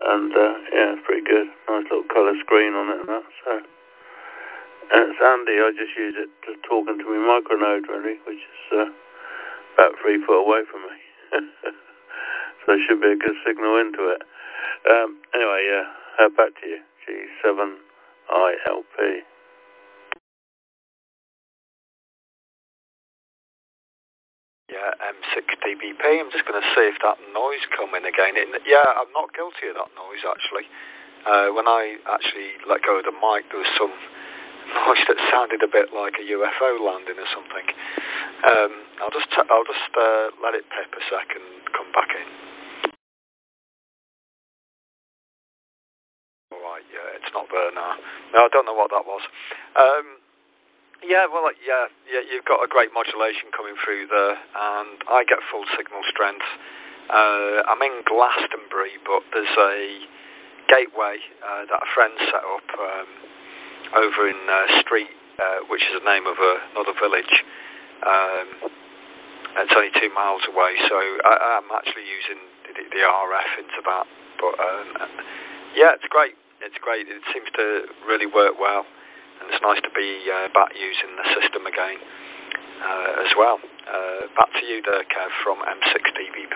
and yeah, it's pretty good. Nice little colour screen on it and that. So, and it's handy. I just use it to talking to my micronode really, which is about 3 foot away from me. So there should be a good signal into it. Anyway, back to you. G7ILP. Yeah, M6DBP. I'm just going to see if that noise come in again. Yeah, I'm not guilty of that noise actually. When I actually let go of the mic, there was some noise that sounded a bit like a UFO landing or something. I'll just let it pip a second and come back in. Alright, yeah, it's not there now. No, I don't know what that was. Yeah, well, yeah, you've got a great modulation coming through there, and I get full signal strength. I'm in Glastonbury, but there's a gateway that a friend set up over in Street, which is the name of another village. It's only 2 miles away, so I'm actually using the RF into that. But yeah, it's great. It's great. It seems to really work well. And it's nice to be back using the system again as well. Back to you there, Kev, from M6DBP.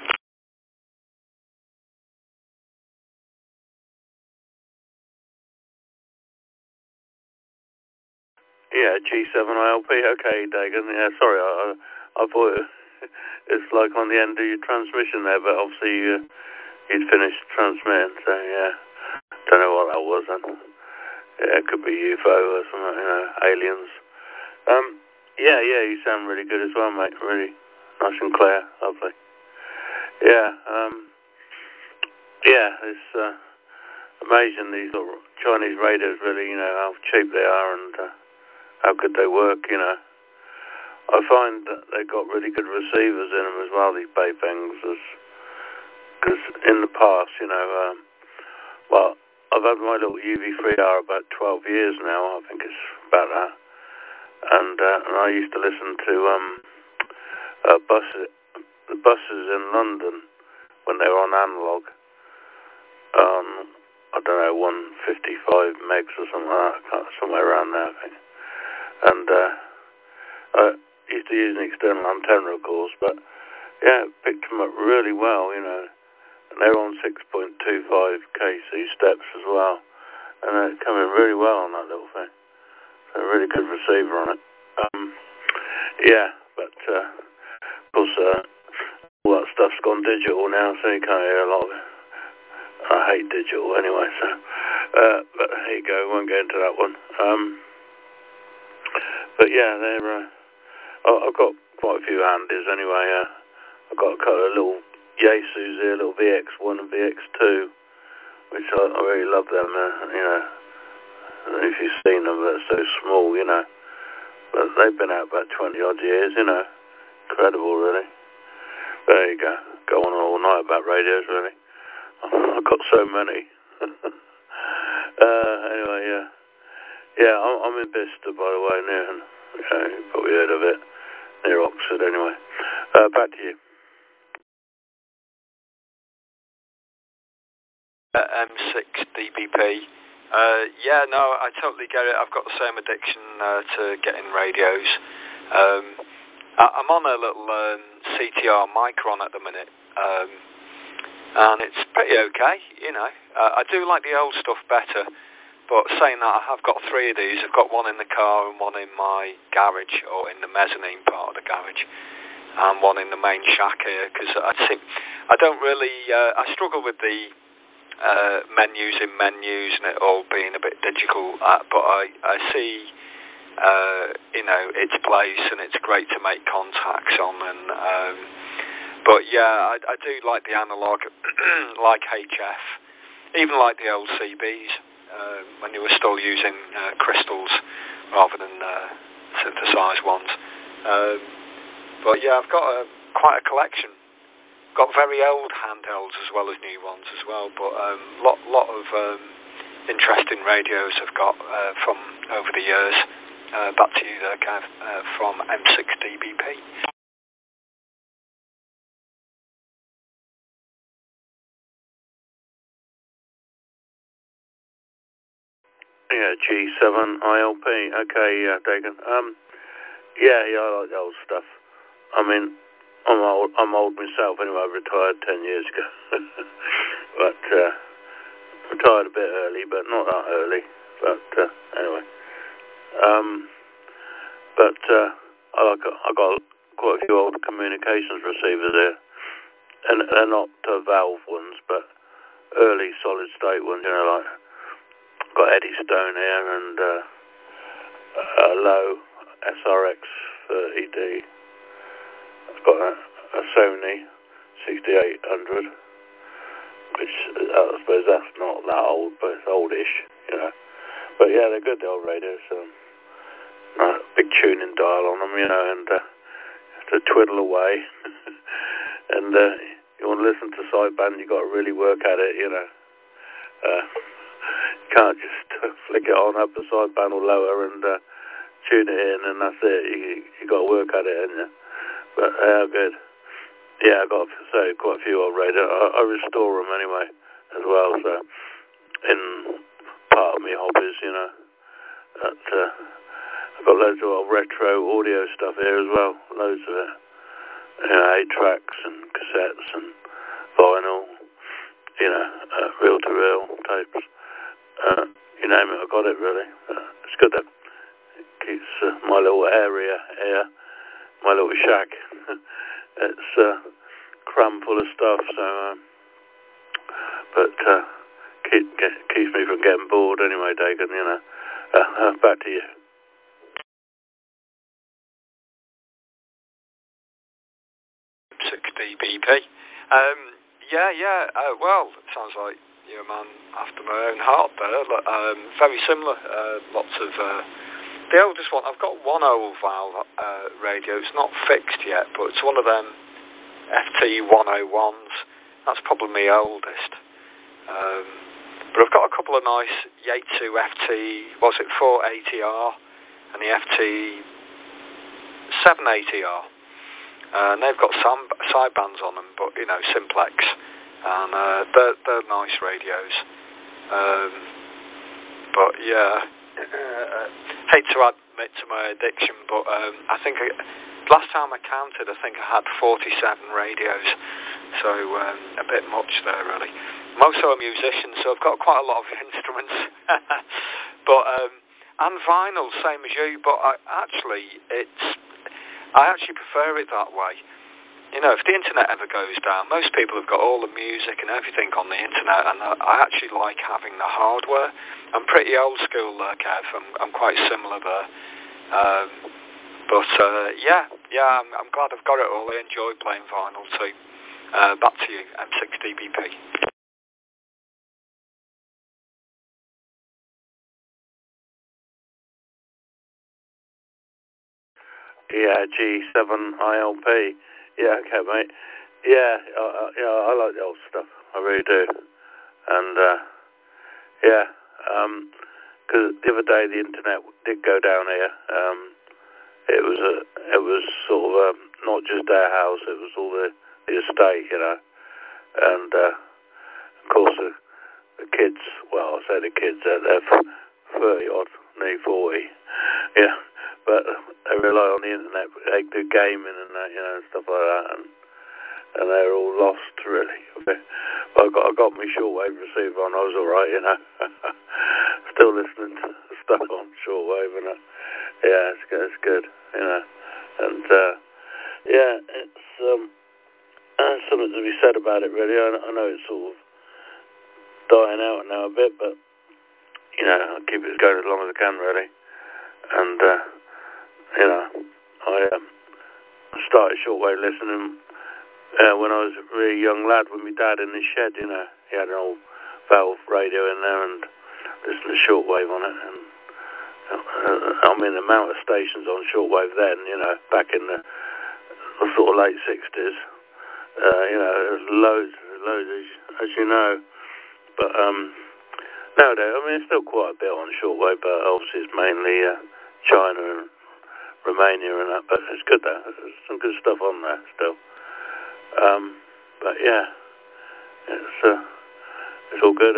Yeah, G7ILP. Okay, Dagan. Yeah, sorry, I thought it's like on the end of your transmission there, but obviously you'd finished transmitting, so yeah. Don't know what that was then. Yeah, it could be UFO or something, aliens. Yeah, you sound really good as well, mate. Really nice and clear, lovely. Yeah, it's amazing these little Chinese radios. Really, how cheap they are and how good they work. I find that they've got really good receivers in them as well. These Beifengs, because in the past, well, I've had my little UV3R about 12 years now. I think it's about that. And I used to listen to the buses in London when they were on analog. I don't know, 155 megs or something like that, somewhere around there, I think. And I used to use an external antenna, of course, but yeah, it picked them up really well, And they're on 6.25 kc steps as well, and they're coming really well on that little thing. So a really good receiver on it. Yeah, but of course all that stuff's gone digital now, so you can't hear a lot of it. I hate digital anyway, so but there you go. Won't get into that one. But yeah, they're. I've got quite a few handies anyway. I've got a couple of little Yaesus here, little VX1 and VX2, which I really love them. I don't know if you've seen them, they're so small, But they've been out about 20 odd years, Incredible, really. There you go. Go on all night about radios, really. I've got so many. Anyway, yeah, I'm in Bicester, by the way, near, you've probably heard of it, near Oxford, anyway. Back to you. M6DBP. Yeah, no, I totally get it. I've got the same addiction to getting radios. I'm on a little CTR Micron at the minute, and it's pretty okay, I do like the old stuff better, but saying that, I have got 3 of these. I've got one in the car and one in my garage, or in the mezzanine part of the garage, and one in the main shack here, because I don't really, I struggle with the menus and it all being a bit digital, but I see its place, and it's great to make contacts on, and but yeah, I do like the analog, like HF, even like the old CBs, when you were still using crystals rather than synthesized ones. But yeah, I've got quite a collection. Got very old handhelds as well as new ones as well, but lot of interesting radios I've got from over the years. Back to you there, Kev, from M6DBP. Yeah, G7ILP. Okay, yeah, Dagan. Yeah, I like the old stuff. I mean, I'm old myself anyway. I retired 10 years ago. But, retired a bit early, but not that early. But, anyway. I got quite a few old communications receivers there. And they're not valve ones, but early solid state ones, like, got Eddie Stone here and, a low SRX 30D. I've got a Sony 6800, which I suppose that's not that old, but it's oldish, But yeah, they're good, the old radios. Big tuning dial on them, and have to twiddle away. And you want to listen to sideband, you got to really work at it, You can't just flick it on up the sideband or lower and tune it in, and that's it. You got to work at it, haven't you? But good. Yeah, I got quite a few old radios. I restore them anyway as well. So in part of my hobbies, that I've got loads of old retro audio stuff here as well. Loads of it. 8-tracks and cassettes and vinyl. Reel-to-reel tapes. You name it, I got it really. It's good that it keeps my little area here, my little shack. It's crammed full of stuff, so but keeps me from getting bored anyway, Dagan. Back to you. DBP. Well, it sounds like you're a man after my own heart there. Very similar. Lots of the oldest one. I've got one old valve radio. It's not fixed yet, but it's one of them FT 101s. That's probably my oldest. But I've got a couple of nice Yaesu FT. Was it 480R and the FT 780R. And they've got some sidebands on them, but simplex, and they're nice radios. But yeah, hate to admit to my addiction, but I think last time I counted, I think I had 47 radios, so a bit much there really. I'm also a musician, so I've got quite a lot of instruments, but and vinyl, same as you. But I actually prefer it that way. If the internet ever goes down, most people have got all the music and everything on the internet, and I actually like having the hardware. I'm pretty old school there, Kev. I'm quite similar there. I'm glad I've got it all. I enjoy playing vinyl too. Back to you, M6DBP. Yeah, G7ILP. Yeah, okay, mate. Yeah, I like the old stuff. I really do. And because the other day the internet did go down here. It was sort of not just our house. It was all the estate, And of course the kids. Well, I say the kids. They're 30 odd, nearly 40. Yeah. But they rely on the internet. They do gaming and that, and stuff like that, and they're all lost really. But I got my shortwave receiver on. I was all right, Still listening to stuff on shortwave and that. Yeah, it's good, And it's something to be said about it really. I know it's sort of dying out now a bit, but I'll keep it going as long as I can really. And I started shortwave listening when I was a really young lad with my dad in his shed. He had an old valve radio in there and listened to shortwave on it. And the amount of stations on shortwave then, back in the sort of late 60s, there's loads, as you know. But nowadays, it's still quite a bit on shortwave, but obviously it's mainly China and Romania and that, but it's good though. There's some good stuff on there still. But yeah, it's all good.